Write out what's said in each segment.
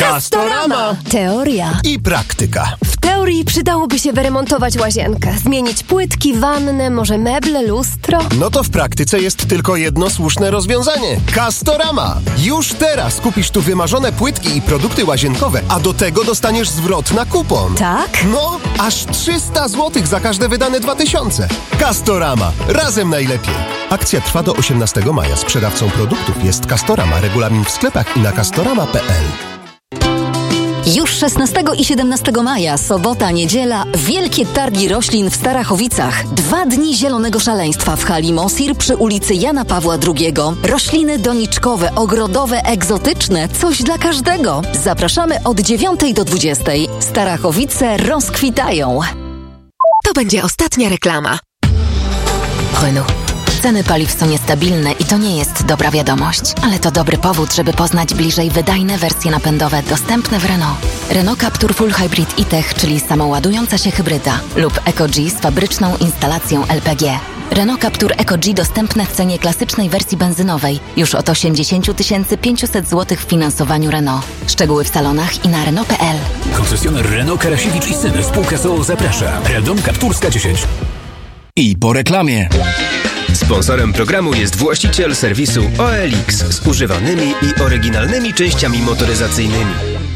Castorama. Teoria I praktyka. W teorii przydałoby się wyremontować łazienkę, zmienić płytki, wannę, może meble, lustro. No to w praktyce jest tylko jedno słuszne rozwiązanie. Castorama. Już teraz kupisz tu wymarzone płytki i produkty łazienkowe, a do tego dostaniesz zwrot na kupon. Tak? No, aż 300 zł za każde wydane 2000. Castorama. Razem najlepiej. Akcja trwa do 18 maja. Sprzedawcą produktów jest Castorama. Regulamin w sklepach i na castorama.pl. Już 16 i 17 maja, sobota, niedziela, wielkie targi roślin w Starachowicach. 2 dni zielonego szaleństwa w hali Mosir przy ulicy Jana Pawła II. Rośliny doniczkowe, ogrodowe, egzotyczne, coś dla każdego. Zapraszamy od 9 do 20. Starachowice rozkwitają. To będzie ostatnia reklama. Renault. Ceny paliw są niestabilne i to nie jest dobra wiadomość, ale to dobry powód, żeby poznać bliżej wydajne wersje napędowe dostępne w Renault. Renault Captur Full Hybrid e-Tech, czyli samoładująca się hybryda, lub Eco-G z fabryczną instalacją LPG. Renault Captur Eco-G dostępne w cenie klasycznej wersji benzynowej już od 80 500 zł w finansowaniu Renault. Szczegóły w salonach i na Renault.pl. Koncesjoner Renault Karasiewicz i Syn spółka z zaprasza. Radom Kapturska 10. I po reklamie. Sponsorem programu jest właściciel serwisu OLX z używanymi i oryginalnymi częściami motoryzacyjnymi.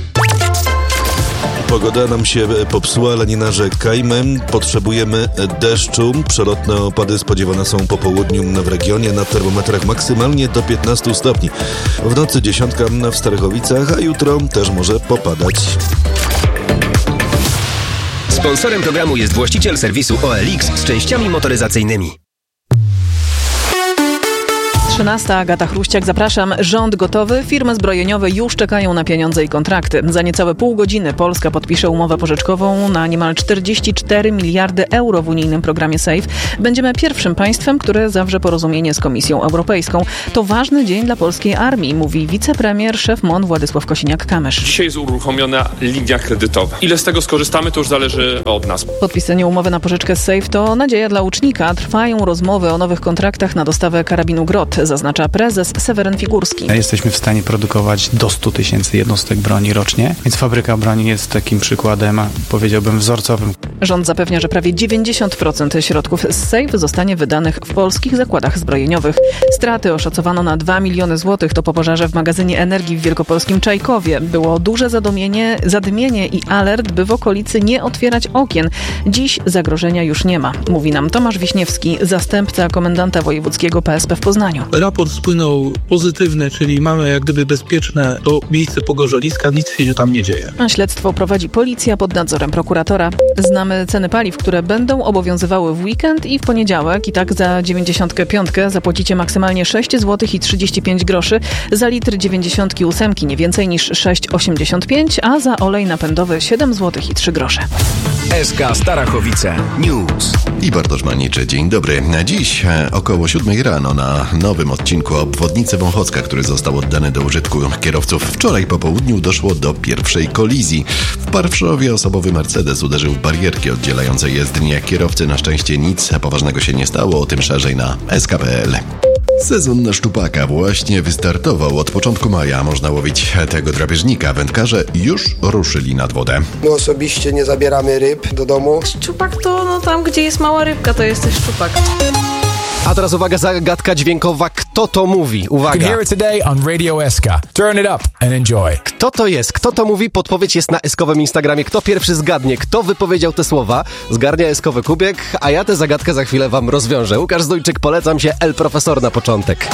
Pogoda nam się popsuła, ale nie narzekajmy. Potrzebujemy deszczu. Przelotne opady spodziewane są po południu w regionie. Na termometrach maksymalnie do 15 stopni. W nocy 10 w Starachowicach, a jutro też może popadać. Sponsorem programu jest właściciel serwisu OLX z częściami motoryzacyjnymi. 13. Agata Chruściak, zapraszam. Rząd gotowy, firmy zbrojeniowe już czekają na pieniądze i kontrakty. Za niecałe pół godziny Polska podpisze umowę pożyczkową na niemal 44 miliardy euro w unijnym programie SAFE. Będziemy pierwszym państwem, które zawrze porozumienie z Komisją Europejską. To ważny dzień dla polskiej armii, mówi wicepremier, szef MON Władysław Kosiniak-Kamysz. Dzisiaj jest uruchomiona linia kredytowa. Ile z tego skorzystamy, to już zależy od nas. Podpisanie umowy na pożyczkę z SAFE to nadzieja dla łucznika. Trwają rozmowy o nowych kontraktach na dostawę karabinu Grot, zaznacza prezes Seweryn Figurski. Jesteśmy w stanie produkować do 100 000 jednostek broni rocznie, więc fabryka broni jest takim przykładem, powiedziałbym, wzorcowym. Rząd zapewnia, że prawie 90% środków z SAFE zostanie wydanych w polskich zakładach zbrojeniowych. Straty oszacowano na 2 miliony złotych. To po pożarze w magazynie energii w wielkopolskim Czajkowie. Było duże zadymienie i alert, by w okolicy nie otwierać okien. Dziś zagrożenia już nie ma, mówi nam Tomasz Wiśniewski, zastępca komendanta wojewódzkiego PSP w Poznaniu. Raport spłynął pozytywny, czyli mamy jak gdyby bezpieczne to miejsce pogorzeliska, nic się tam nie dzieje. A śledztwo prowadzi policja pod nadzorem prokuratora. Znamy ceny paliw, które będą obowiązywały w weekend i w poniedziałek. I tak za 95 zapłacicie maksymalnie 6 zł i 35 groszy, za litr 98 nie więcej niż 6,85, a za olej napędowy 7 zł i 3 grosze. SK Starachowice News. I Bartosz Maniczy, dzień dobry. Dziś około 7 rano na nowym odcinku obwodnicy Wąchocka, który został oddany do użytku kierowców. Wczoraj po południu doszło do pierwszej kolizji. W Parszowie osobowy Mercedes uderzył w barierki oddzielające jezdnię. Kierowcy na szczęście nic poważnego się nie stało, o tym szerzej na sk.pl. Sezon na szczupaka właśnie wystartował. Od początku maja można łowić tego drapieżnika. Wędkarze już ruszyli nad wodę. My osobiście nie zabieramy ryb do domu. Szczupak to tam, gdzie jest mała rybka, to jest też szczupak. A teraz uwaga, zagadka dźwiękowa. Kto to mówi? Uwaga. You can hear it today on Radio SK. Turn it up and enjoy. Kto to jest? Kto to mówi? Podpowiedź jest na eskowym Instagramie. Kto pierwszy zgadnie? Kto wypowiedział te słowa? Zgarnia eskowy kubiek, a ja tę zagadkę za chwilę wam rozwiążę. Łukasz Zdójczyk, polecam się. El Profesor na początek.